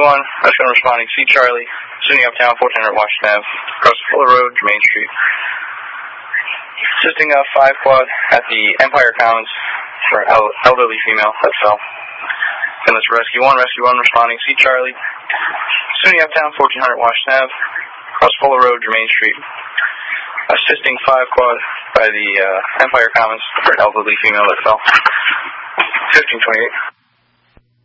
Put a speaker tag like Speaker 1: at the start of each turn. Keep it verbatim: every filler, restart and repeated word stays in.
Speaker 1: one, Rescue one responding, C Charlie, SUNY Uptown, fourteen hundred Washington Avenue, across Fuller Road, Jermaine Street. Assisting a five quad at the Empire Commons for an elderly female that fell. And this Rescue one, Rescue one responding, C Charlie, SUNY Uptown, fourteen hundred Washington Avenue, across Fuller Road, Jermaine Street. Assisting five quad by the uh, Empire Commons for an elderly female that fell. fifteen twenty-eight.